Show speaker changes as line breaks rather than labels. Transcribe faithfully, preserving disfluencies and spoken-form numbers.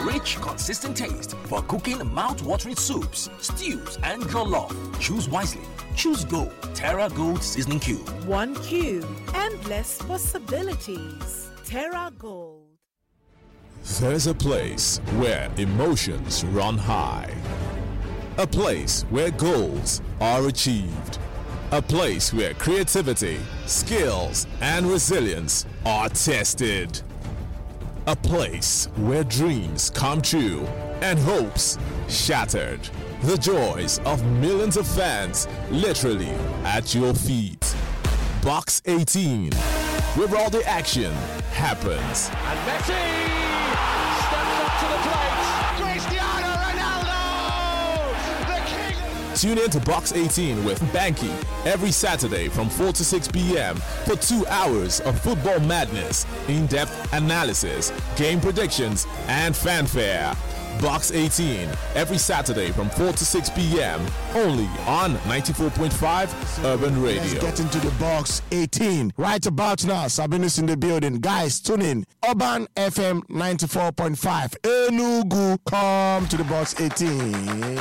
Rich, consistent taste for cooking mouth-watering soups, stews, and jollof. Choose wisely. Choose Gold. Terra Gold Seasoning Cube.
One cube. Endless possibilities. Terra Gold.
There's a place where emotions run high. A place where goals are achieved. A place where creativity, skills, and resilience are tested. A place where dreams come true and hopes shattered. The joys of millions of fans literally at your feet. Box eighteen, where all the action happens.
And Messi steps up to the plate. Cristiano Ronaldo, the king.
Tune in to Box eighteen with Banky every Saturday from four to six p.m. for two hours of football madness, in-depth analysis, game predictions, and fanfare. Box eighteen every Saturday from four to six p.m. only on ninety-four point five Urban Radio.
Let's get into the Box eighteen right about now. Sabinus in the building. Guys, tune in. Urban F M ninety-four point five. Enugu, come to the Box eighteen.